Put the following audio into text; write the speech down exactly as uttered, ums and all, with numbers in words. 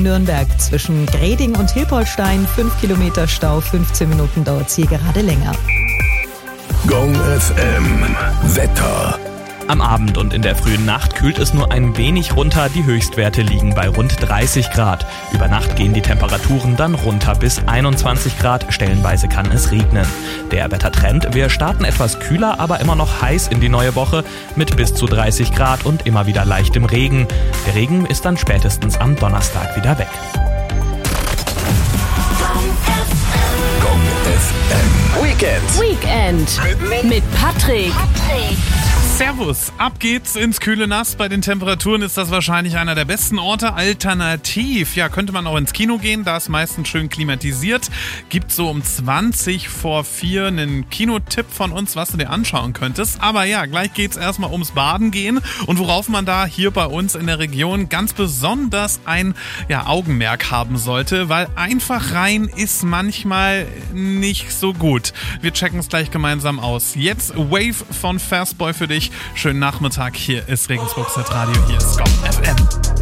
Nürnberg. Zwischen Greding und Hilpoltstein fünf Kilometer Stau, fünfzehn Minuten dauert es hier gerade länger. Gong F M Wetter. Am Abend und in der frühen Nacht kühlt es nur ein wenig runter. Die Höchstwerte liegen bei rund dreißig Grad. Über Nacht gehen die Temperaturen dann runter bis einundzwanzig Grad. Stellenweise kann es regnen. Der Wettertrend: Wir starten etwas kühler, aber immer noch heiß in die neue Woche mit bis zu dreißig Grad und immer wieder leichtem Regen. Der Regen ist dann spätestens am Donnerstag wieder weg. Gong F M Weekend. Weekend mit Patrick. Servus, ab geht's ins kühle Nass. Bei den Temperaturen ist das wahrscheinlich einer der besten Orte. Alternativ, ja, könnte man auch ins Kino gehen, da ist meistens schön klimatisiert. Gibt so um zwanzig vor vier einen Kinotipp von uns, was du dir anschauen könntest. Aber ja, gleich geht's erstmal ums Baden gehen und worauf man da hier bei uns in der Region ganz besonders ein ja, Augenmerk haben sollte, weil einfach rein ist manchmal nicht so gut. Wir checken es gleich gemeinsam aus. Jetzt Wave von Fastboy für dich. Schönen Nachmittag, hier ist Regensburg Radio, hier ist Gong F M.